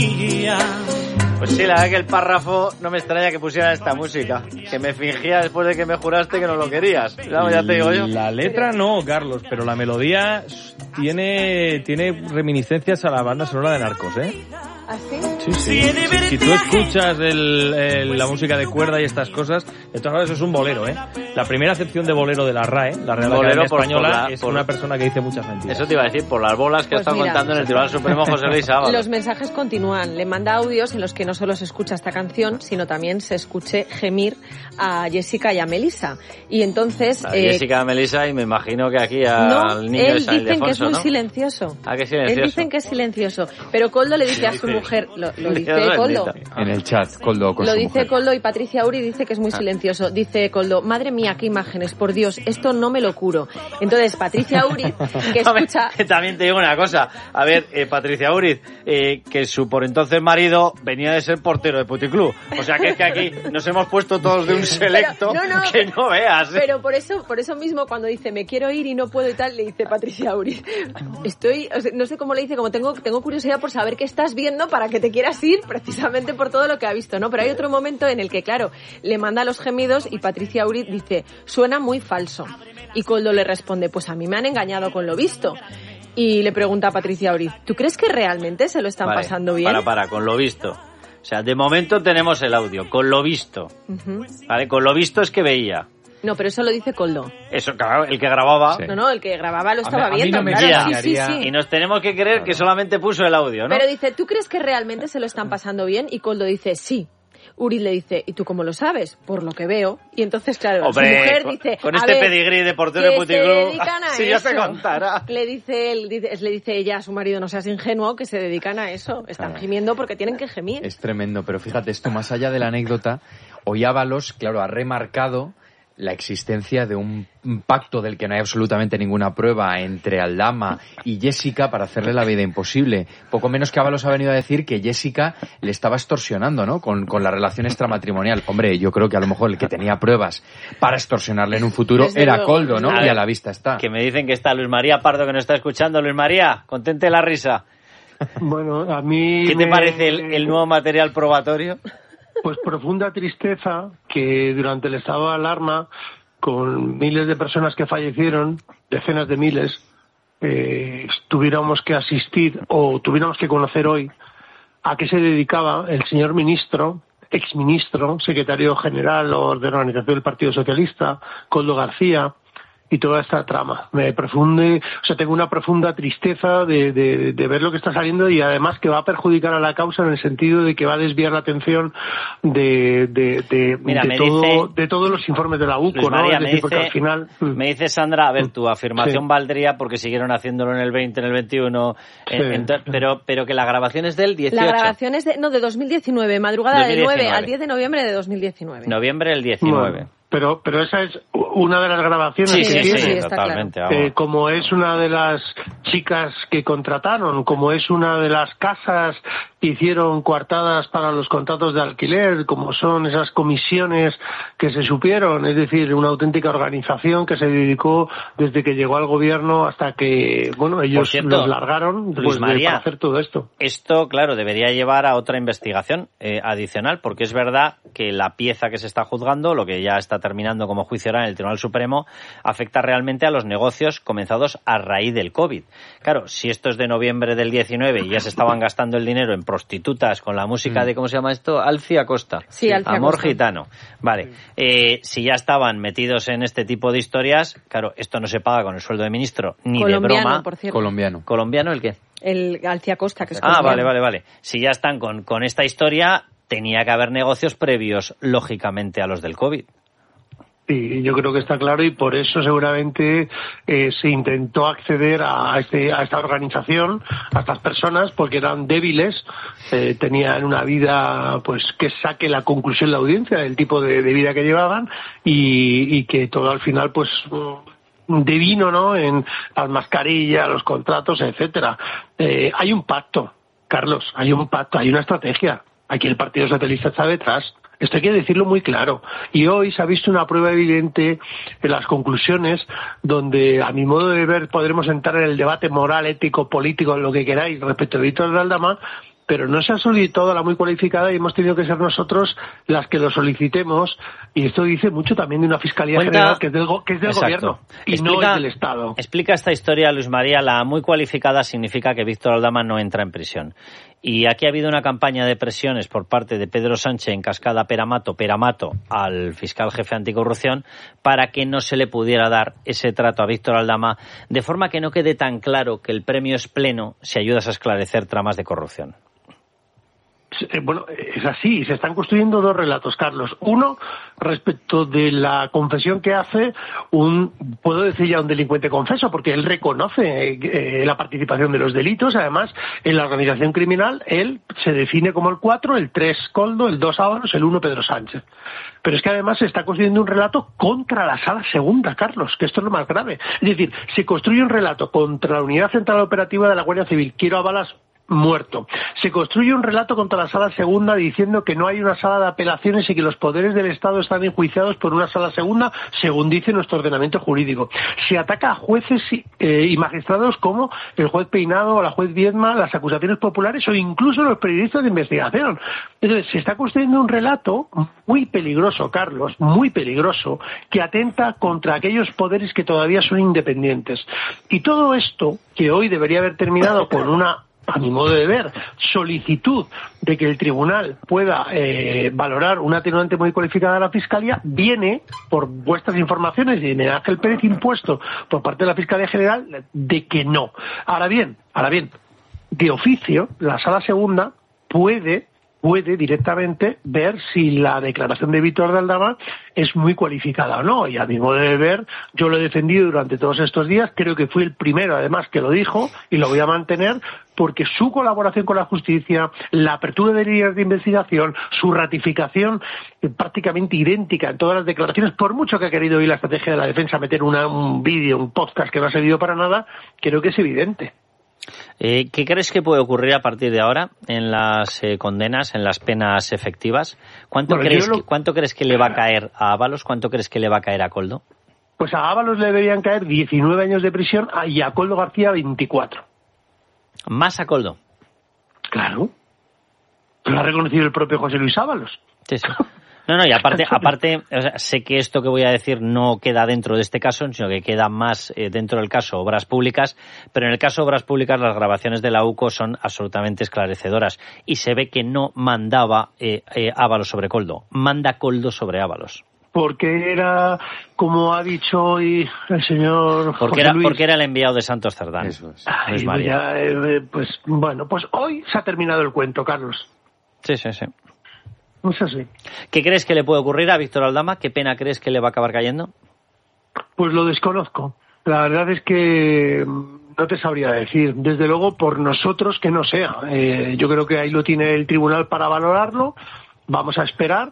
fingía. Pues sí, la verdad que el párrafo no me extraña que pusieran esta música. Que me fingía después de que me juraste que no lo querías. Ya te digo yo. La letra no, Carlos, pero la melodía tiene reminiscencias a la banda sonora de Narcos, ¿eh? ¿Ah, sí? Sí. Si tú escuchas la música de cuerda y estas cosas, de todas maneras eso es un bolero, ¿eh? La primera acepción de bolero de la RAE, la Real Academia Española, es una persona que dice muchas mentiras. Eso te iba a decir, por las bolas que ha estado contando en el Tribunal Supremo José Luis Ábalos. Los mensajes continúan. Le manda audios en los que no solo se escucha esta canción, sino también se escuche gemir a Jessica y a Melissa. Y entonces... A Jessica y a Melissa, y me imagino que aquí al niño él de San dicen Ildefonso, que es muy ¿no? silencioso. Ah, que silencioso. Él dicen que es silencioso. Pero Koldo le dice a su mujer... Lo dice Koldo. En el chat, Koldo con Lo su dice mujer. Koldo, y Patricia Uri dice que es muy silencioso. Dice Koldo, madre mía, qué imágenes, por Dios, esto no me lo curo. Entonces Patricia Uri, que escucha... También te digo una cosa. A ver, Patricia Uriz, que su por entonces marido venía de ser portero de puticlub. O sea que es que aquí nos hemos puesto todos de un selecto que no veas. Pero por eso mismo, cuando dice me quiero ir y no puedo y tal, le dice Patricia Uriz, no sé cómo le dice, como tengo curiosidad por saber qué estás viendo para que te quieras ir, precisamente por todo lo que ha visto, ¿no? Pero hay otro momento en el que, claro, le manda los gemidos y Patricia Uriz dice, suena muy falso. Y Koldo le responde, pues a mí me han engañado con lo visto. Y le pregunta a Patricia Uriz, ¿tú crees que realmente se lo están pasando bien? Con lo visto. O sea, de momento tenemos el audio, con lo visto. Uh-huh. Vale, con lo visto es que veía. No, pero eso lo dice Koldo. Eso, claro, el que grababa. Sí. No, el que grababa lo estaba viendo. A mí no me claro. Sí. Y nos tenemos que creer que solamente puso el audio, ¿no? Pero dice, ¿tú crees que realmente se lo están pasando bien? Y Koldo dice, sí. Uriz le dice, ¿y tú cómo lo sabes? Por lo que veo. Y entonces, claro, hombre, su mujer dice... Con este pedigrí de portero de puticlub, si ya se contara. Le dice ella a su marido, no seas ingenuo, que se dedican a eso. Están gimiendo porque tienen que gemir. Es tremendo, pero fíjate, esto más allá de la anécdota, hoy Ábalos, claro, ha remarcado la existencia de un pacto del que no hay absolutamente ninguna prueba entre Aldama y Jessica para hacerle la vida imposible. Poco menos que Ábalos ha venido a decir que Jessica le estaba extorsionando, ¿no? Con la relación extramatrimonial. Hombre, yo creo que a lo mejor el que tenía pruebas para extorsionarle en un futuro era Koldo, ¿no? Y a la vista está. Que me dicen que está Luis María Pardo, que nos está escuchando. Luis María, contente la risa. Bueno, a mí... ¿Qué te parece el nuevo material probatorio? Pues profunda tristeza que durante el estado de alarma, con miles de personas que fallecieron, decenas de miles, tuviéramos que asistir o tuviéramos que conocer hoy a qué se dedicaba el señor ministro, exministro, secretario general o de la organización del Partido Socialista, Koldo García, y toda esta trama. Tengo una profunda tristeza de ver lo que está saliendo, y además que va a perjudicar a la causa en el sentido de que va a desviar la atención de todos los informes de la UCO, María, ¿no? Porque al final... Me dice Sandra, a ver, tu afirmación valdría porque siguieron haciéndolo en el 20, en el 21, pero que la grabación es del 18. La grabación es de 2019, madrugada 2019. Del 9 al 10 de noviembre de 2019. Noviembre del 19. Bueno. Pero esa es una de las grabaciones que tiene. Sí, totalmente. Claro. Como es una de las chicas que contrataron, como es una de las casas que hicieron coartadas para los contratos de alquiler, como son esas comisiones que se supieron, es decir, una auténtica organización que se dedicó desde que llegó al gobierno hasta que, bueno, ellos los largaron para hacer todo esto. Esto, claro, debería llevar a otra investigación adicional, porque es verdad que la pieza que se está juzgando, lo que ya está terminando como juicio oral en el Tribunal Supremo, afecta realmente a los negocios comenzados a raíz del COVID. Claro, si esto es de noviembre del 19 y ya se estaban gastando el dinero en prostitutas con la música de, ¿cómo se llama esto? Alcia Costa. Sí, Alcia Amor Costa. Gitano. Vale. Si ya estaban metidos en este tipo de historias, claro, esto no se paga con el sueldo de ministro ni de broma. Por cierto. Colombiano. ¿Colombiano el qué? El Alcia Costa, que es colombiano. Vale. Si ya están con esta historia, tenía que haber negocios previos, lógicamente, a los del COVID. Sí, yo creo que está claro, y por eso seguramente se intentó acceder a esta organización, a estas personas, porque eran débiles, tenían una vida pues que saque la conclusión la audiencia del tipo de vida que llevaban, y que todo al final pues devino, ¿no?, en las mascarillas, los contratos, etcétera. Hay un pacto, Carlos, hay una estrategia. Aquí el Partido Socialista está detrás. Esto hay que decirlo muy claro. Y hoy se ha visto una prueba evidente en las conclusiones, donde, a mi modo de ver, podremos entrar en el debate moral, ético, político, lo que queráis, respecto a Víctor de Aldama, pero no se ha solicitado a la muy cualificada y hemos tenido que ser nosotros las que lo solicitemos, y esto dice mucho también de una Fiscalía General que es del Gobierno y no es del Estado. Explica esta historia, Luis María. La muy cualificada significa que Víctor Aldama no entra en prisión. Y aquí ha habido una campaña de presiones por parte de Pedro Sánchez en Cascada Peramato al fiscal jefe anticorrupción para que no se le pudiera dar ese trato a Víctor Aldama, de forma que no quede tan claro que el premio es pleno si ayudas a esclarecer tramas de corrupción. Bueno, es así, se están construyendo dos relatos, Carlos. Uno, respecto de la confesión que hace puedo decir ya un delincuente confeso, porque él reconoce la participación de los delitos. Además, en la organización criminal, él se define como el 4, el 3 Koldo, el 2 Ábalos, el 1 Pedro Sánchez. Pero es que además se está construyendo un relato contra la Sala Segunda, Carlos, que esto es lo más grave. Es decir, se construye un relato contra la Unidad Central Operativa de la Guardia Civil. Quiero a Balas muerto. Se construye un relato contra la Sala Segunda diciendo que no hay una sala de apelaciones y que los poderes del Estado están enjuiciados por una Sala Segunda, según dice nuestro ordenamiento jurídico. Se ataca a jueces y magistrados como el juez Peinado o la juez Viedma, las acusaciones populares o incluso los periodistas de investigación. Entonces, se está construyendo un relato muy peligroso, Carlos, muy peligroso, que atenta contra aquellos poderes que todavía son independientes. Y todo esto, que hoy debería haber terminado con una, a mi modo de ver, solicitud de que el tribunal pueda valorar una atenuante muy cualificada de la Fiscalía, viene por vuestras informaciones y de Miguel Ángel Pérez impuesto por parte de la Fiscalía General de que no. Ahora bien, de oficio, la Sala Segunda puede directamente ver si la declaración de Víctor Aldama es muy cualificada o no. Y a mi modo de ver, yo lo he defendido durante todos estos días, creo que fui el primero además que lo dijo y lo voy a mantener, porque su colaboración con la justicia, la apertura de líneas de investigación, su ratificación prácticamente idéntica en todas las declaraciones, por mucho que ha querido hoy la estrategia de la defensa meter un vídeo, un podcast que no ha servido para nada, creo que es evidente. ¿Qué crees que puede ocurrir a partir de ahora en las condenas, en las penas efectivas? ¿Cuánto crees que le va a caer a Ábalos? ¿Cuánto crees que le va a caer a Koldo? Pues a Ábalos le deberían caer 19 años de prisión y a Koldo García 24. ¿Más a Koldo? Claro. Lo ha reconocido el propio José Luis Ábalos. Sí. No, y aparte, o sea, sé que esto que voy a decir no queda dentro de este caso, sino que queda más dentro del caso Obras Públicas, pero en el caso Obras Públicas las grabaciones de la UCO son absolutamente esclarecedoras y se ve que no mandaba Ábalos sobre Koldo, manda Koldo sobre Ábalos. Porque era, como ha dicho hoy el señor José Luis... Porque era el enviado de Santos Cerdán. Eso es. Ay, María. Pues hoy se ha terminado el cuento, Carlos. Sí. No sé si. ¿Qué crees que le puede ocurrir a Víctor Aldama? ¿Qué pena crees que le va a acabar cayendo? Pues lo desconozco. La verdad es que no te sabría decir. Desde luego, por nosotros, que no sea. Yo creo que ahí lo tiene el tribunal para valorarlo. Vamos a esperar.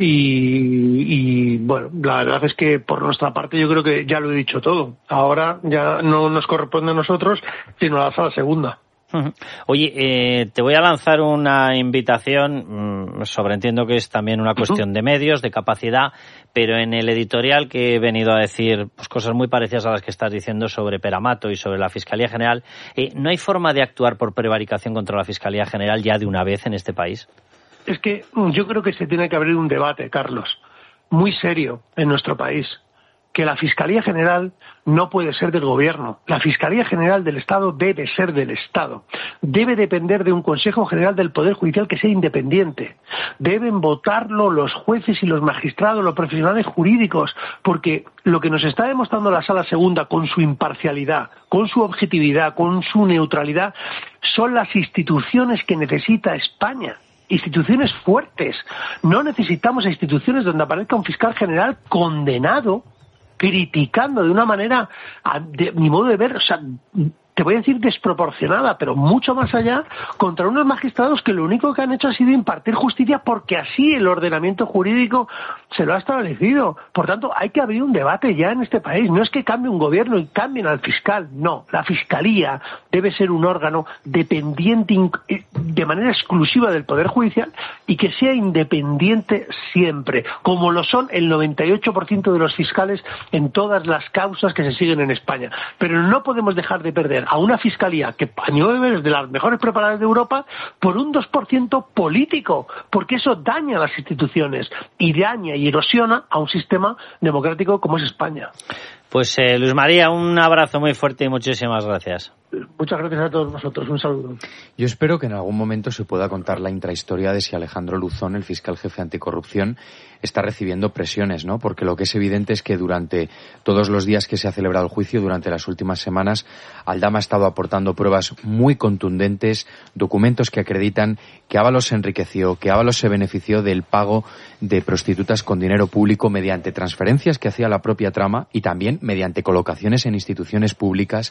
Y bueno, la verdad es que por nuestra parte yo creo que ya lo he dicho todo. Ahora ya no nos corresponde a nosotros, sino a la Sala Segunda. Oye, te voy a lanzar una invitación, entiendo que es también una cuestión de medios, de capacidad, pero en el editorial que he venido a decir pues cosas muy parecidas a las que estás diciendo sobre Peramato y sobre la Fiscalía General, ¿no hay forma de actuar por prevaricación contra la Fiscalía General ya de una vez en este país? Es que yo creo que se tiene que abrir un debate, Carlos, muy serio en nuestro país. Que la Fiscalía General no puede ser del Gobierno. La Fiscalía General del Estado debe ser del Estado. Debe depender de un Consejo General del Poder Judicial que sea independiente. Deben votarlo los jueces y los magistrados, los profesionales jurídicos, porque lo que nos está demostrando la Sala Segunda con su imparcialidad, con su objetividad, con su neutralidad, son las instituciones que necesita España. Instituciones fuertes. No necesitamos instituciones donde aparezca un fiscal general condenado, criticando de una manera, de mi modo de ver, o sea, te voy a decir desproporcionada, pero mucho más allá, contra unos magistrados que lo único que han hecho ha sido impartir justicia porque así el ordenamiento jurídico se lo ha establecido. Por tanto, hay que abrir un debate ya en este país. No es que cambie un gobierno y cambien al fiscal, no. La Fiscalía debe ser un órgano dependiente de manera exclusiva del Poder Judicial y que sea independiente siempre, como lo son el 98% de los fiscales en todas las causas que se siguen en España. Pero no podemos dejar de perder a una fiscalía que a mi ver es de las mejores preparadas de Europa por un 2% político, porque eso daña a las instituciones y daña y erosiona a un sistema democrático como es España. Pues Luis María, un abrazo muy fuerte y muchísimas gracias. Muchas gracias a todos vosotros. Un saludo. Yo espero que en algún momento se pueda contar la intrahistoria de si Alejandro Luzón, el fiscal jefe anticorrupción, está recibiendo presiones, ¿no? Porque lo que es evidente es que durante todos los días que se ha celebrado el juicio, durante las últimas semanas, Aldama ha estado aportando pruebas muy contundentes, documentos que acreditan que Ábalos se enriqueció, que Ábalos se benefició del pago de prostitutas con dinero público mediante transferencias que hacía la propia trama y también mediante colocaciones en instituciones públicas.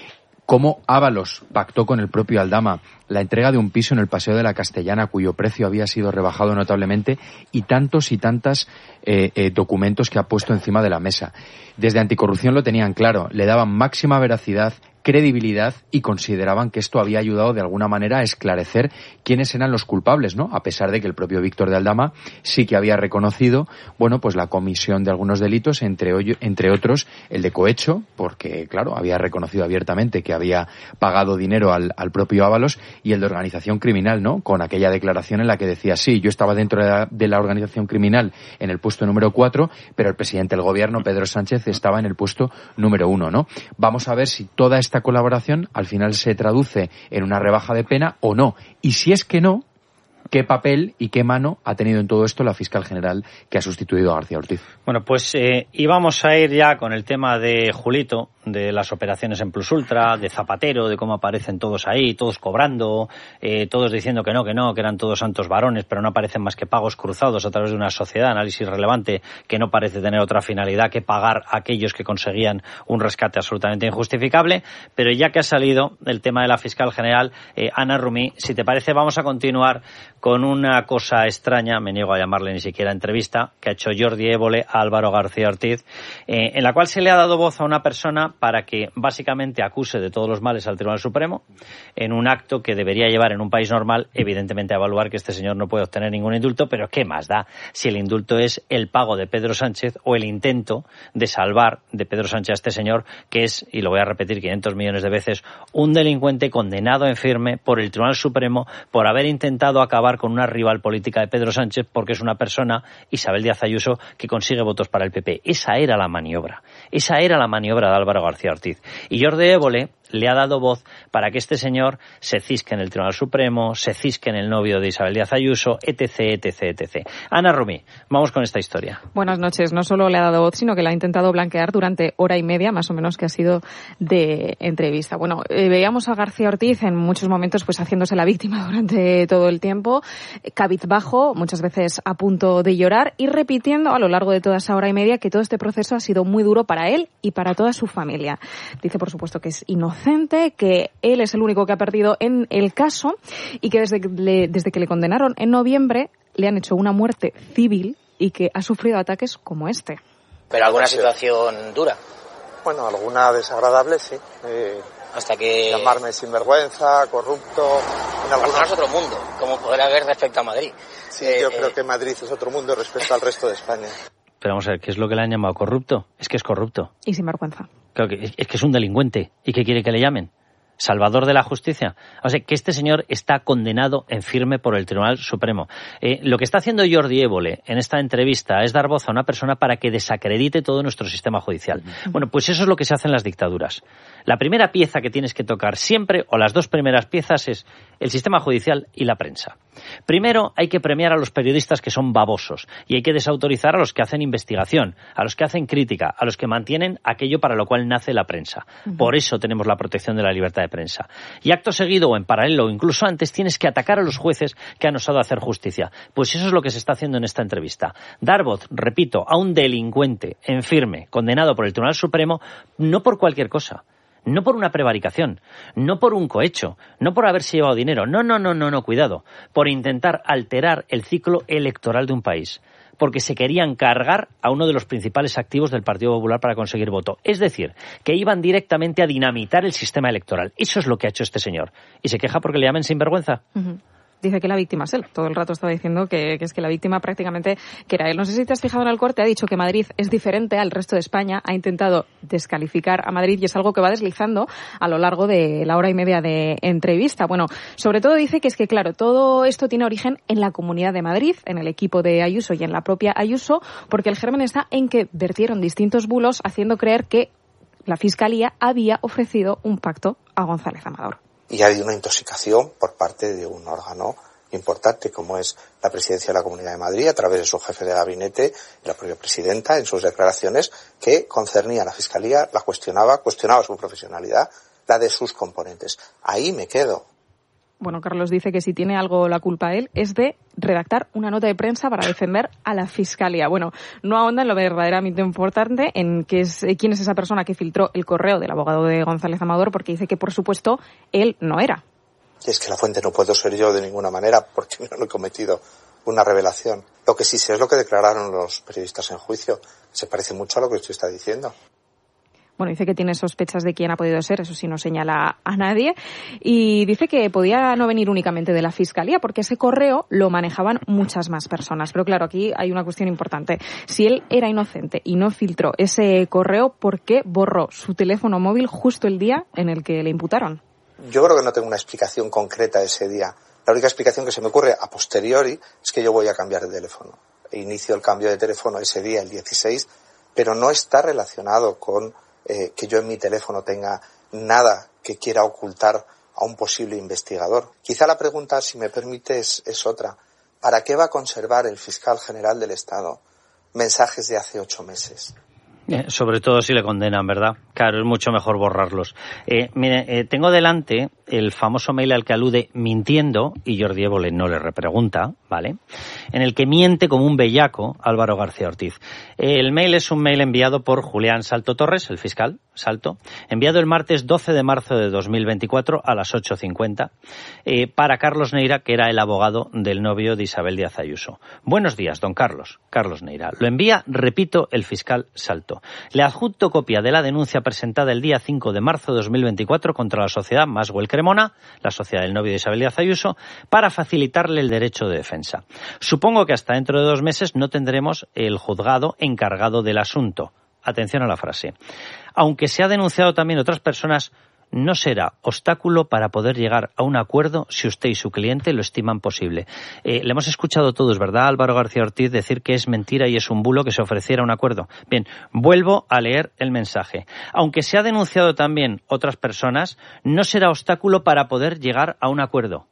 Cómo Ábalos pactó con el propio Aldama la entrega de un piso en el Paseo de la Castellana, cuyo precio había sido rebajado notablemente, y tantos y tantas documentos que ha puesto encima de la mesa. Desde Anticorrupción lo tenían claro, le daban máxima veracidad, credibilidad y consideraban que esto había ayudado de alguna manera a esclarecer quiénes eran los culpables, ¿no? A pesar de que el propio Víctor de Aldama sí que había reconocido, bueno, pues la comisión de algunos delitos, entre otros el de cohecho, porque claro, había reconocido abiertamente que había pagado dinero al propio Ábalos, y el de organización criminal, ¿no? Con aquella declaración en la que decía, sí, yo estaba dentro de la organización criminal en el puesto número 4, pero el presidente del gobierno, Pedro Sánchez, estaba en el puesto número 1, ¿no? Vamos a ver si toda esta colaboración al final se traduce en una rebaja de pena o no. Y si es que no, ¿qué papel y qué mano ha tenido en todo esto la fiscal general que ha sustituido a García Ortiz? Bueno, pues íbamos a ir ya con el tema de Julito, de las operaciones en Plus Ultra, de Zapatero, de cómo aparecen todos ahí, todos cobrando, todos diciendo que no, que eran todos santos varones, pero no aparecen más que pagos cruzados a través de una sociedad, análisis relevante, que no parece tener otra finalidad que pagar a aquellos que conseguían un rescate absolutamente injustificable. Pero ya que ha salido el tema de la fiscal general, Ana Rumí, si te parece, vamos a continuar con una cosa extraña, me niego a llamarle ni siquiera entrevista, que ha hecho Jordi Évole a Álvaro García Ortiz, en la cual se le ha dado voz a una persona para que básicamente acuse de todos los males al Tribunal Supremo en un acto que debería llevar en un país normal, evidentemente, a evaluar que este señor no puede obtener ningún indulto, pero ¿qué más da si el indulto es el pago de Pedro Sánchez o el intento de salvar de Pedro Sánchez a este señor, que es, y lo voy a repetir 500 millones de veces, un delincuente condenado en firme por el Tribunal Supremo por haber intentado acabar con una rival política de Pedro Sánchez, porque es una persona, Isabel Díaz Ayuso, que consigue votos para el PP. Esa era la maniobra de Álvaro García Ortiz. Y Jordi Évole le ha dado voz para que este señor se cisque en el Tribunal Supremo, se cisque en el novio de Isabel Díaz Ayuso, etc. Ana Rumí, vamos con esta historia. Buenas noches. No solo le ha dado voz, sino que la ha intentado blanquear durante hora y media, más o menos, que ha sido de entrevista. Bueno, veíamos a García Ortiz en muchos momentos pues haciéndose la víctima durante todo el tiempo, cabizbajo, muchas veces a punto de llorar, y repitiendo a lo largo de toda esa hora y media que todo este proceso ha sido muy duro para él y para toda su familia. Dice, por supuesto, que es inocente, que él es el único que ha perdido en el caso y que desde que le condenaron en noviembre le han hecho una muerte civil y que ha sufrido ataques como este. ¿Pero alguna situación dura? Bueno, alguna desagradable, sí. Hasta que... Llamarme sinvergüenza, corrupto... Barcelona es otro mundo, como podrá haber respecto a Madrid. Sí, yo creo que Madrid es otro mundo respecto al resto de España. Pero vamos a ver, ¿qué es lo que le han llamado corrupto? Es que es corrupto. Y sinvergüenza. Claro, es que es un delincuente. ¿Y qué quiere que le llamen? ¿Salvador de la justicia? O sea, que este señor está condenado en firme por el Tribunal Supremo. Lo que está haciendo Jordi Évole en esta entrevista es dar voz a una persona para que desacredite todo nuestro sistema judicial. Bueno, pues eso es lo que se hace en las dictaduras. La primera pieza que tienes que tocar siempre, o las dos primeras piezas, es el sistema judicial y la prensa. Primero hay que premiar a los periodistas que son babosos y hay que desautorizar a los que hacen investigación, a los que hacen crítica, a los que mantienen aquello para lo cual nace la prensa. Por eso tenemos la protección de la libertad de prensa. Y acto seguido o en paralelo o incluso antes tienes que atacar a los jueces que han osado hacer justicia. Pues eso es lo que se está haciendo en esta entrevista. Dar voz, repito, a un delincuente en firme, condenado por el Tribunal Supremo, no por cualquier cosa. No por una prevaricación, no por un cohecho, no por haberse llevado dinero, no, cuidado, por intentar alterar el ciclo electoral de un país, porque se querían cargar a uno de los principales activos del Partido Popular para conseguir voto. Es decir, que iban directamente a dinamitar el sistema electoral. Eso es lo que ha hecho este señor. ¿Y se queja porque le llamen sinvergüenza? dice que la víctima es él. Todo el rato estaba diciendo que es que la víctima prácticamente que era él. No sé si te has fijado en el corte, ha dicho que Madrid es diferente al resto de España, ha intentado descalificar a Madrid y es algo que va deslizando a lo largo de la hora y media de entrevista. Bueno, sobre todo dice que es que, claro, todo esto tiene origen en la Comunidad de Madrid, en el equipo de Ayuso y en la propia Ayuso, porque el germen está en que vertieron distintos bulos haciendo creer que la Fiscalía había ofrecido un pacto a González Amador. Y ha habido una intoxicación por parte de un órgano importante como es la Presidencia de la Comunidad de Madrid, a través de su jefe de gabinete y la propia presidenta en sus declaraciones, que concernía a la Fiscalía, la cuestionaba su profesionalidad, la de sus componentes. Ahí me quedo. Bueno, Carlos dice que si tiene algo la culpa él es de redactar una nota de prensa para defender a la Fiscalía. Bueno, no ahonda en lo verdaderamente importante, en quién es esa persona que filtró el correo del abogado de González Amador, porque dice que, por supuesto, él no era. Y es que la fuente no puedo ser yo de ninguna manera, porque no he cometido una revelación. Lo que sí sé es lo que declararon los periodistas en juicio. Se parece mucho a lo que usted está diciendo. Bueno, dice que tiene sospechas de quién ha podido ser, eso sí, no señala a nadie. Y dice que podía no venir únicamente de la Fiscalía, porque ese correo lo manejaban muchas más personas. Pero claro, aquí hay una cuestión importante. Si él era inocente y no filtró ese correo, ¿por qué borró su teléfono móvil justo el día en el que le imputaron? Yo creo que no tengo una explicación concreta ese día. La única explicación que se me ocurre a posteriori es que yo voy a cambiar de teléfono. Inicio el cambio de teléfono ese día, el 16, pero no está relacionado con que yo en mi teléfono tenga nada que quiera ocultar a un posible investigador. Quizá la pregunta, si me permite, es otra. ¿Para qué va a conservar el fiscal general del Estado mensajes de hace 8 meses? Sobre todo si le condenan, ¿verdad? Claro, es mucho mejor borrarlos. Tengo delante el famoso mail al que alude mintiendo, y Jordi Évole no le repregunta, ¿vale? En el que miente como un bellaco Álvaro García Ortiz. El mail es un mail enviado por Julián Salto Torres, el fiscal Salto, enviado el martes 12 de marzo de 2024 a las 8:50 para Carlos Neira, que era el abogado del novio de Isabel Díaz Ayuso. Buenos días, don Carlos. Carlos Neira. Lo envía, repito, el fiscal Salto. Le adjunto copia de la denuncia presentada el día 5 de marzo de 2024 contra la sociedad Maswell Cremona, la sociedad del novio de Isabel Díaz Ayuso, para facilitarle el derecho de defensa. Supongo que hasta dentro de 2 meses no tendremos el juzgado encargado del asunto. Atención a la frase. Aunque se ha denunciado también a otras personas, no será obstáculo para poder llegar a un acuerdo si usted y su cliente lo estiman posible. Le hemos escuchado todos, ¿verdad, Álvaro García Ortiz, decir que es mentira y es un bulo que se ofreciera un acuerdo? Bien, vuelvo a leer el mensaje. Aunque se ha denunciado también otras personas, no será obstáculo para poder llegar a un acuerdo.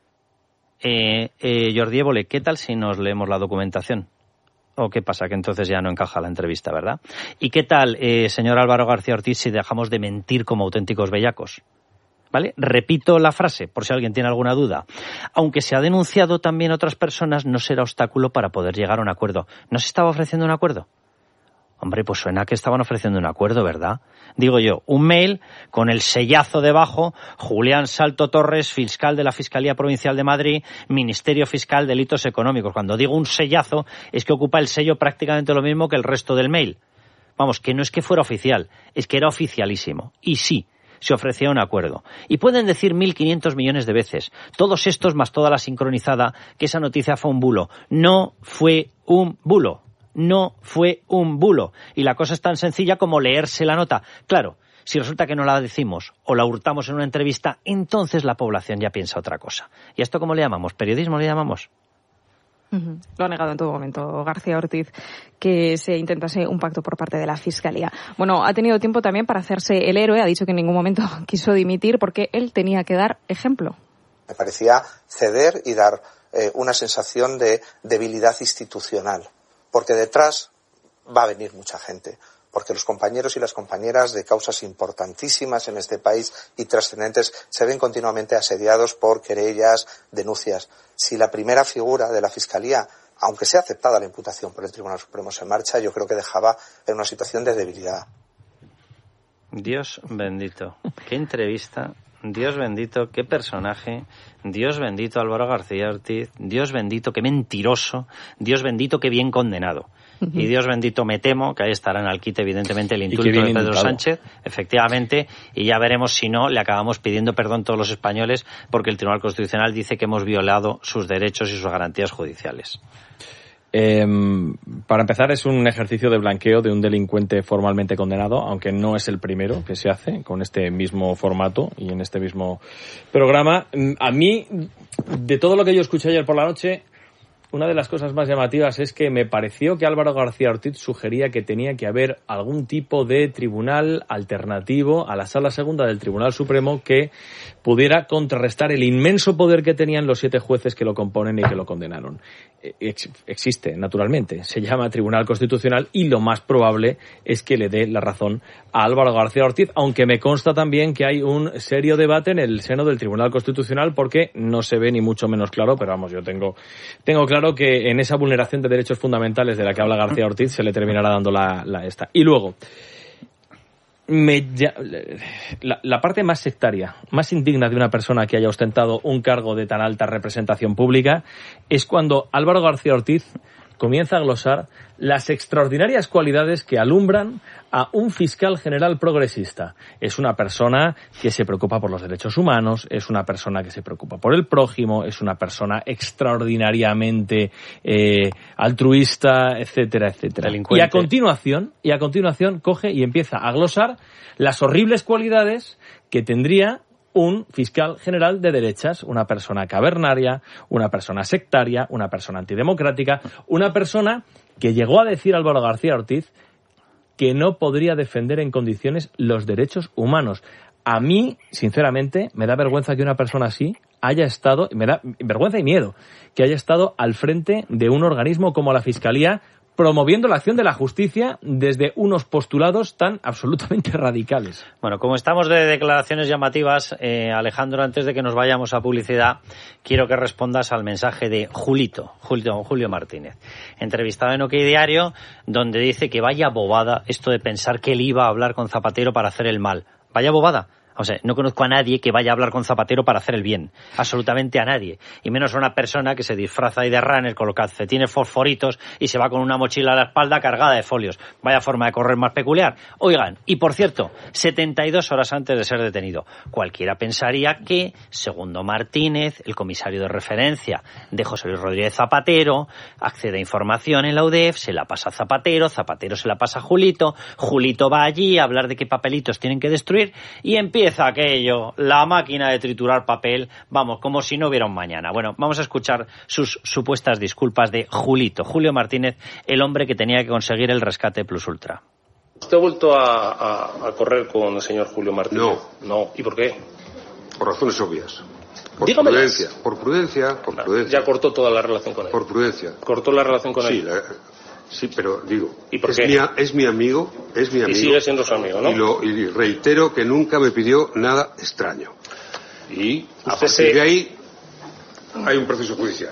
Jordi Évole, ¿qué tal si nos leemos la documentación? ¿O qué pasa? Que entonces ya no encaja la entrevista, ¿verdad? ¿Y qué tal, señor Álvaro García Ortiz, si dejamos de mentir como auténticos bellacos? ¿Vale? Repito la frase, por si alguien tiene alguna duda. Aunque se ha denunciado también a otras personas, no será obstáculo para poder llegar a un acuerdo. ¿No se estaba ofreciendo un acuerdo? Hombre, pues suena que estaban ofreciendo un acuerdo, ¿verdad? Digo yo, un mail con el sellazo debajo, Julián Salto Torres, fiscal de la Fiscalía Provincial de Madrid, Ministerio Fiscal Delitos Económicos. Cuando digo un sellazo, es que ocupa el sello prácticamente lo mismo que el resto del mail. Vamos, que no es que fuera oficial, es que era oficialísimo. Y sí, se ofrecía un acuerdo. Y pueden decir 1.500 millones de veces, todos estos más toda la sincronizada, que esa noticia fue un bulo. No fue un bulo. No fue un bulo. Y la cosa es tan sencilla como leerse la nota. Claro, si resulta que no la decimos o la hurtamos en una entrevista, entonces la población ya piensa otra cosa. ¿Y a esto cómo le llamamos? ¿Periodismo le llamamos? Lo ha negado en todo momento García Ortiz, que se intentase un pacto por parte de la Fiscalía. Bueno, ha tenido tiempo también para hacerse el héroe. Ha dicho que en ningún momento quiso dimitir porque él tenía que dar ejemplo. Me parecía ceder y dar una sensación de debilidad institucional. Porque detrás va a venir mucha gente, porque los compañeros y las compañeras de causas importantísimas en este país y trascendentes se ven continuamente asediados por querellas, denuncias. Si la primera figura de la Fiscalía, aunque sea aceptada la imputación por el Tribunal Supremo, se marcha, yo creo que dejaba en una situación de debilidad. Dios bendito, qué entrevista. Dios bendito, qué personaje, Dios bendito Álvaro García Ortiz, Dios bendito, qué mentiroso, Dios bendito, qué bien condenado. y Dios bendito me temo que ahí estará en el quite evidentemente el indulto de Pedro Sánchez, efectivamente, y ya veremos si no le acabamos pidiendo perdón todos los españoles porque el Tribunal Constitucional dice que hemos violado sus derechos y sus garantías judiciales. Para empezar, es un ejercicio de blanqueo de un delincuente formalmente condenado, aunque no es el primero que se hace con este mismo formato y en este mismo programa. A mí, de todo lo que yo escuché ayer por la noche, una de las cosas más llamativas es que me pareció que Álvaro García Ortiz sugería que tenía que haber algún tipo de tribunal alternativo a la Sala Segunda del Tribunal Supremo que pudiera contrarrestar el inmenso poder que tenían los 7 jueces que lo componen y que lo condenaron. Existe, naturalmente, se llama Tribunal Constitucional y lo más probable es que le dé la razón a Álvaro García Ortiz, aunque me consta también que hay un serio debate en el seno del Tribunal Constitucional porque no se ve ni mucho menos claro, pero vamos, yo tengo claro que en esa vulneración de derechos fundamentales de la que habla García Ortiz se le terminará dando la esta. Y luego, la parte más sectaria, más indigna de una persona que haya ostentado un cargo de tan alta representación pública es cuando Álvaro García Ortiz comienza a glosar las extraordinarias cualidades que alumbran a un fiscal general progresista. Es una persona que se preocupa por los derechos humanos, es una persona que se preocupa por el prójimo, es una persona extraordinariamente altruista, etcétera, etcétera. Y a continuación coge y empieza a glosar las horribles cualidades que tendría un fiscal general de derechas, una persona cavernaria, una persona sectaria, una persona antidemocrática, una persona que llegó a decir Álvaro García Ortiz que no podría defender en condiciones los derechos humanos. A mí, sinceramente, me da vergüenza que una persona así haya estado, me da vergüenza y miedo, que haya estado al frente de un organismo como la Fiscalía, promoviendo la acción de la justicia desde unos postulados tan absolutamente radicales. Bueno, como estamos de declaraciones llamativas, Alejandro, antes de que nos vayamos a publicidad, quiero que respondas al mensaje de Julio Martínez, entrevistado en OK Diario, donde dice que vaya bobada esto de pensar que él iba a hablar con Zapatero para hacer el mal. Vaya bobada. O sea, no conozco a nadie que vaya a hablar con Zapatero para hacer el bien. Absolutamente a nadie. Y menos a una persona que se disfraza ahí de runner con los calcetines fosforitos y se va con una mochila a la espalda cargada de folios. Vaya forma de correr más peculiar. Oigan, y por cierto, 72 horas antes de ser detenido. Cualquiera pensaría que, segundo Martínez, el comisario de referencia de José Luis Rodríguez Zapatero, accede a información en la UDEF, se la pasa a Zapatero, Zapatero se la pasa a Julito, Julito va allí a hablar de qué papelitos tienen que destruir y empieza aquello, la máquina de triturar papel, vamos, como si no hubiera un mañana. Bueno, vamos a escuchar sus supuestas disculpas de Julio Martínez, el hombre que tenía que conseguir el rescate plus ultra. ¿Usted ha vuelto a correr con el señor Julio Martínez? No. ¿Y por qué? Por razones obvias. Por prudencia. Ya cortó toda la relación con él. Por prudencia. ¿Cortó la relación con él? Sí, pero digo, ¿y por qué? Es mi amigo. Y sigue siendo su amigo, ¿no? Y reitero que nunca me pidió nada extraño. Y a partir de ahí hay un proceso judicial.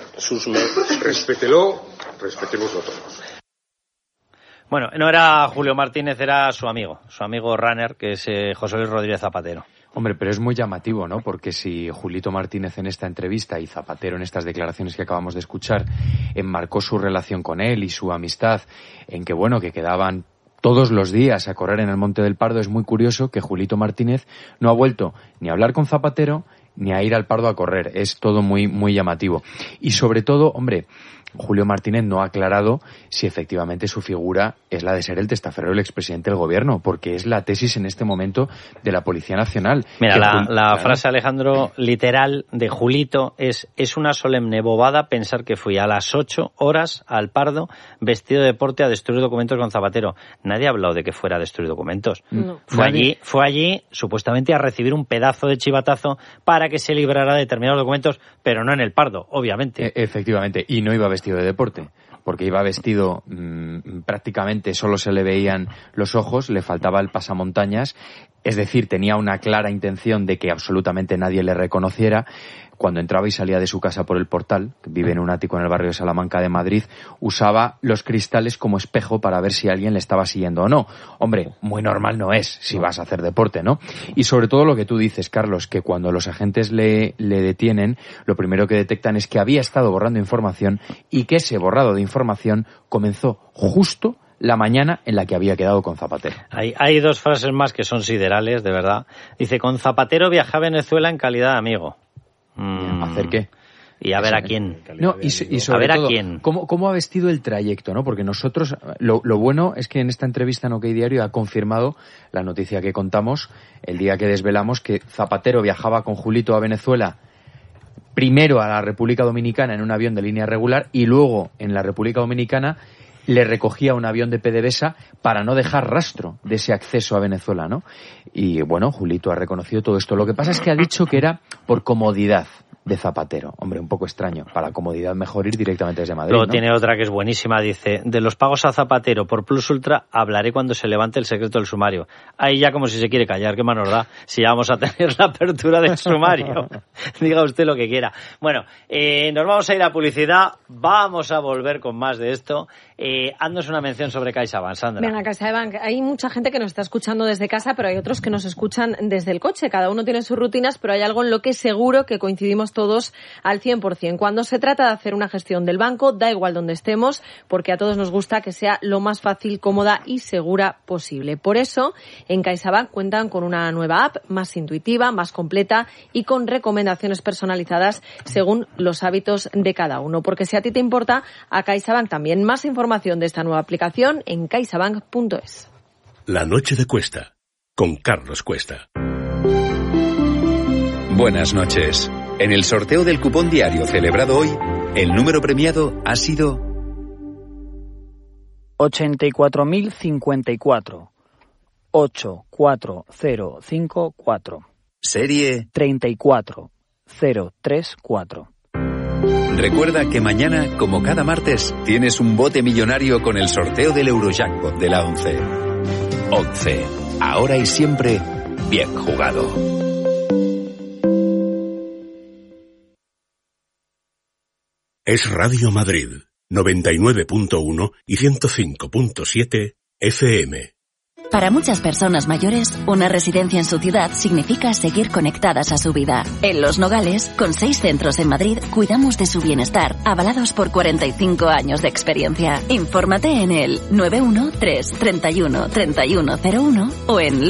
Respetémoslo todos. Bueno, no era Julio Martínez, era su amigo runner, que es José Luis Rodríguez Zapatero. Hombre, pero es muy llamativo, ¿no? Porque si Julito Martínez en esta entrevista y Zapatero en estas declaraciones que acabamos de escuchar enmarcó su relación con él y su amistad en que, bueno, que quedaban todos los días a correr en el Monte del Pardo, es muy curioso que Julito Martínez no ha vuelto ni a hablar con Zapatero ni a ir al Pardo a correr. Es todo muy, muy llamativo. Y sobre todo, hombre, Julio Martínez no ha aclarado si efectivamente su figura es la de ser el testaferro del expresidente del gobierno, porque es la tesis en este momento de la Policía Nacional. Mira, la frase, Alejandro, literal de Julito es una solemne bobada pensar que fui a las 8 horas al Pardo vestido de deporte a destruir documentos con Zapatero. Nadie ha hablado de que fuera a destruir documentos. No. Fue allí supuestamente a recibir un pedazo de chivatazo para que se librara de determinados documentos, pero no en el Pardo, obviamente. Efectivamente, y no iba vestido de deporte, porque iba vestido prácticamente solo se le veían los ojos, le faltaba el pasamontañas, es decir, tenía una clara intención de que absolutamente nadie le reconociera. Cuando entraba y salía de su casa por el Portal, que vive en un ático en el barrio de Salamanca de Madrid, usaba los cristales como espejo para ver si alguien le estaba siguiendo o no. Hombre, muy normal no es si vas a hacer deporte, ¿no? Y sobre todo lo que tú dices, Carlos, que cuando los agentes le detienen, lo primero que detectan es que había estado borrando información y que ese borrado de información información comenzó justo la mañana en la que había quedado con Zapatero. Hay dos frases más que son siderales, de verdad. Dice, con Zapatero viajé a Venezuela en calidad de amigo. ¿Hacer qué? Y a ver a quién. No, y sobre a ver todo, a quién. ¿cómo ha vestido el trayecto, ¿no? Porque nosotros, lo bueno es que en esta entrevista en OK Diario ha confirmado la noticia que contamos el día que desvelamos, que Zapatero viajaba con Julito a Venezuela, primero a la República Dominicana en un avión de línea regular y luego en la República Dominicana le recogía un avión de PDVSA para no dejar rastro de ese acceso a Venezuela, ¿no? Y bueno, Julito ha reconocido todo esto. Lo que pasa es que ha dicho que era por comodidad de Zapatero. Hombre, un poco extraño. Para comodidad mejor ir directamente desde Madrid, Luego ¿no? tiene otra que es buenísima. Dice, de los pagos a Zapatero por Plus Ultra hablaré cuando se levante el secreto del sumario. Ahí ya como si se quiere callar, ¿qué más nos da? Si ya vamos a tener la apertura del sumario. Diga usted lo que quiera. Bueno, nos vamos a ir a publicidad. Vamos a volver con más de esto. Haznos una mención sobre CaixaBank, Sandra. Venga, CaixaBank. Hay mucha gente que nos está escuchando desde casa, pero hay otros que nos escuchan desde el coche. Cada uno tiene sus rutinas, pero hay algo en lo que seguro que coincidimos todos al 100%. Cuando se trata de hacer una gestión del banco, da igual donde estemos, porque a todos nos gusta que sea lo más fácil, cómoda y segura posible. Por eso, en CaixaBank cuentan con una nueva app más intuitiva, más completa y con recomendaciones personalizadas según los hábitos de cada uno. Porque si a ti te importa, a CaixaBank también. Más información de esta nueva aplicación en caixabank.es. La noche de Cuesta, con Carlos Cuesta. Buenas noches. En el sorteo del cupón diario celebrado hoy, el número premiado ha sido 84.054. 84054. Serie 34034. Recuerda que mañana, como cada martes, tienes un bote millonario con el sorteo del Eurojackpot de la 11. 11. Ahora y siempre, bien jugado. Es Radio Madrid, 99.1 y 105.7 FM. Para muchas personas mayores, una residencia en su ciudad significa seguir conectadas a su vida. En Los Nogales, con 6 centros en Madrid, cuidamos de su bienestar, avalados por 45 años de experiencia. Infórmate en el 913-31-3101 o en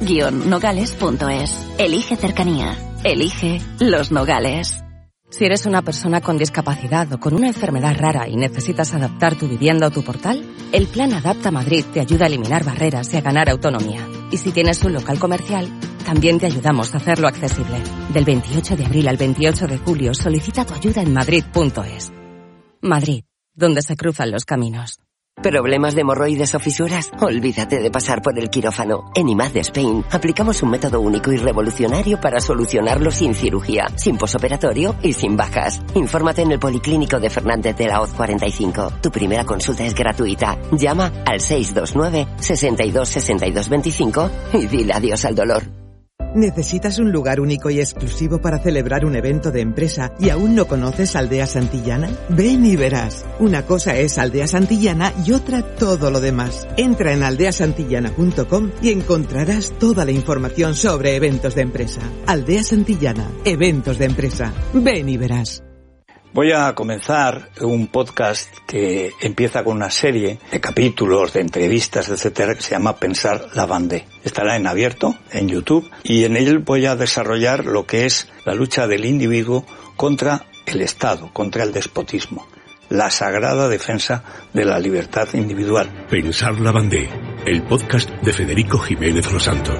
los-nogales.es. Elige cercanía. Elige Los Nogales. Si eres una persona con discapacidad o con una enfermedad rara y necesitas adaptar tu vivienda o tu portal, el Plan Adapta Madrid te ayuda a eliminar barreras y a ganar autonomía. Y si tienes un local comercial, también te ayudamos a hacerlo accesible. Del 28 de abril al 28 de julio, solicita tu ayuda en madrid.es. Madrid, donde se cruzan los caminos. ¿Problemas de hemorroides o fisuras? Olvídate de pasar por el quirófano. En IMAD de Spain aplicamos un método único y revolucionario para solucionarlo sin cirugía, sin posoperatorio y sin bajas. Infórmate en el Policlínico de Fernández de la Hoz 45. Tu primera consulta es gratuita. Llama al 629 62 62 25 y dile adiós al dolor. ¿Necesitas un lugar único y exclusivo para celebrar un evento de empresa y aún no conoces Aldea Santillana? Ven y verás. Una cosa es Aldea Santillana y otra todo lo demás. Entra en aldeasantillana.com y encontrarás toda la información sobre eventos de empresa. Aldea Santillana, eventos de empresa. Ven y verás. Voy a comenzar un podcast que empieza con una serie de capítulos, de entrevistas, etcétera, que se llama Pensar la Bandé. Estará en abierto, en YouTube, y en él voy a desarrollar lo que es la lucha del individuo contra el Estado, contra el despotismo. La sagrada defensa de la libertad individual. Pensar la Bandé, el podcast de Federico Jiménez Los Santos.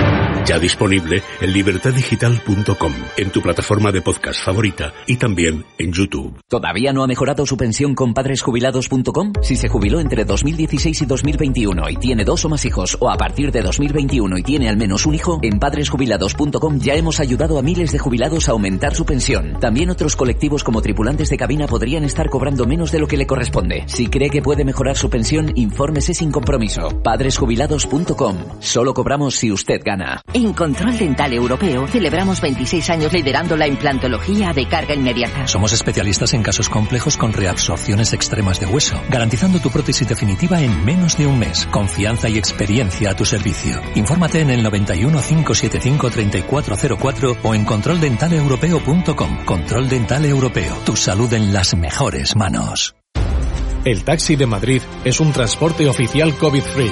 Ya disponible en libertaddigital.com, en tu plataforma de podcast favorita y también en YouTube. ¿Todavía no ha mejorado su pensión con padresjubilados.com? Si se jubiló entre 2016 y 2021 y tiene 2 o más hijos, o a partir de 2021 y tiene al menos un hijo, en padresjubilados.com ya hemos ayudado a miles de jubilados a aumentar su pensión. También otros colectivos como tripulantes de cabina podrían estar cobrando menos de lo que le corresponde. Si cree que puede mejorar su pensión, infórmese sin compromiso. Padresjubilados.com. Solo cobramos si usted gana. En Control Dental Europeo celebramos 26 años liderando la implantología de carga inmediata. Somos especialistas en casos complejos con reabsorciones extremas de hueso, garantizando tu prótesis definitiva en menos de un mes. Confianza y experiencia a tu servicio. Infórmate en el 91 575 3404 o en controldentaleuropeo.com. Control Dental Europeo. Tu salud en las mejores manos. El taxi de Madrid es un transporte oficial COVID-free.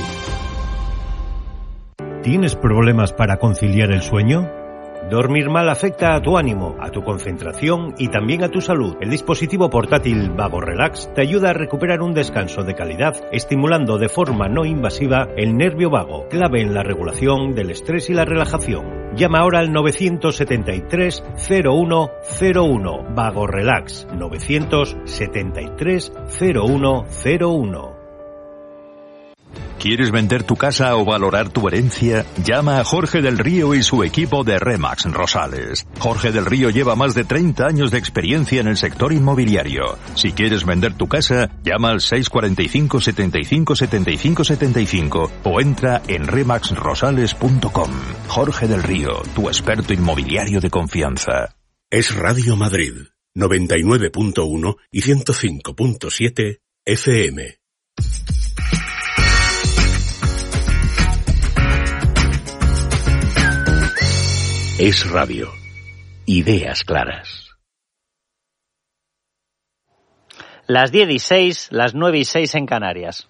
¿Tienes problemas para conciliar el sueño? Dormir mal afecta a tu ánimo, a tu concentración y también a tu salud. El dispositivo portátil Vago Relax te ayuda a recuperar un descanso de calidad, estimulando de forma no invasiva el nervio vago, clave en la regulación del estrés y la relajación. Llama ahora al 973 0101. Vago Relax 973 0101. ¿Quieres vender tu casa o valorar tu herencia? Llama a Jorge del Río y su equipo de Remax Rosales. Jorge del Río lleva más de 30 años de experiencia en el sector inmobiliario. Si quieres vender tu casa, llama al 645 75 75 75 o entra en remaxrosales.com. Jorge del Río, tu experto inmobiliario de confianza. Es Radio Madrid, 99.1 y 105.7 FM. Es Radio. Ideas claras. Las 10:06, las 9:06 en Canarias.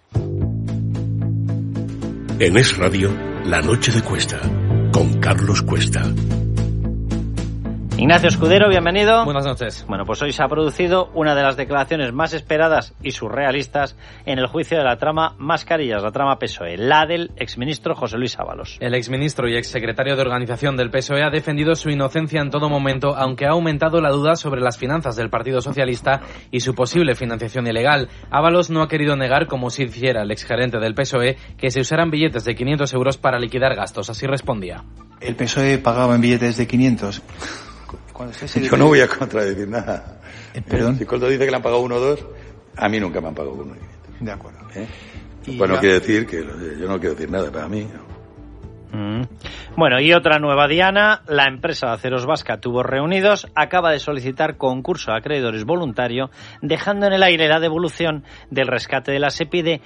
En Es Radio, La Noche de Cuesta, con Carlos Cuesta. Ignacio Escudero, bienvenido. Buenas noches. Bueno, pues hoy se ha producido una de las declaraciones más esperadas y surrealistas en el juicio de la trama Mascarillas, la trama PSOE, la del exministro José Luis Ábalos. El exministro y exsecretario de Organización del PSOE ha defendido su inocencia en todo momento, aunque ha aumentado la duda sobre las finanzas del Partido Socialista y su posible financiación ilegal. Ábalos no ha querido negar, como si hiciera el exgerente del PSOE, que se usaran billetes de 500 euros para liquidar gastos. Así respondía. El PSOE pagaba en billetes de 500. Yo no voy a contradecir nada. ¿Perdón? Si Coldo dice que le han pagado 1 o 2, a mí nunca me han pagado 1 o 500. De acuerdo. Bueno, quiere decir que yo no quiero decir nada para mí. Bueno, y otra nueva diana, la empresa de aceros vasca Tubos Reunidos acaba de solicitar concurso a acreedores voluntario, dejando en el aire la devolución del rescate de la SEPI de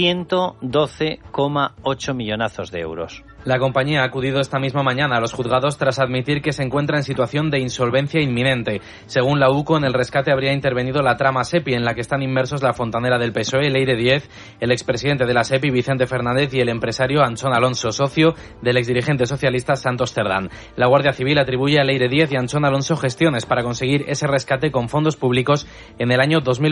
112,8 millonazos de euros. La compañía ha acudido esta misma mañana a los juzgados tras admitir que se encuentra en situación de insolvencia inminente. Según la UCO, en el rescate habría intervenido la trama SEPI, en la que están inmersos la fontanera del PSOE, Leire Díez, el expresidente de la SEPI, Vicente Fernández, y el empresario Anchón Alonso, socio del exdirigente socialista Santos Cerdán. La Guardia Civil atribuye a Leire Díez y Anchón Alonso gestiones para conseguir ese rescate con fondos públicos en el año 2020.